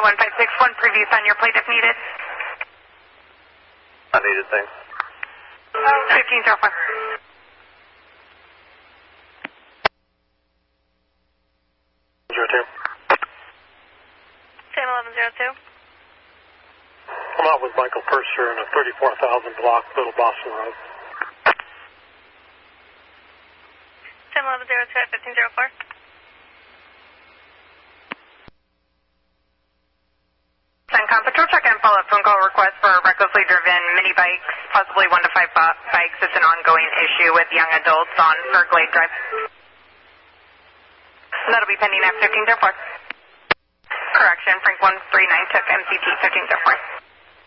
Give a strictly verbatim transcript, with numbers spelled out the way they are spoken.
one five six one, previous on your plate if needed. Not needed, thanks. fifteen zero four. Zero two. Sam eleven zero two. I'm out with Michael Purser in a thirty-four thousand block, Little Boston Road. Sam eleven zero two at fifteen zero four. CENTCOM Patrol check and follow-up phone call request for recklessly driven mini bikes, possibly one to five bikes. It's an ongoing issue with young adults on Glade Drive. That'll be pending at fifteen zero four. Correction, Frank one three nine took M C T fifteen zero four.